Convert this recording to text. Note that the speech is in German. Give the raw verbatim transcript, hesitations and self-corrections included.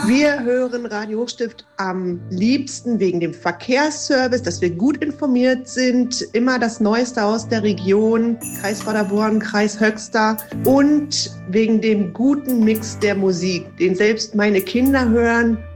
Wir hören Radio Hochstift am liebsten wegen dem Verkehrsservice, dass wir gut informiert sind, immer das Neueste aus der Region, Kreis Paderborn, Kreis Höxter, und wegen dem guten Mix der Musik, den selbst meine Kinder hören.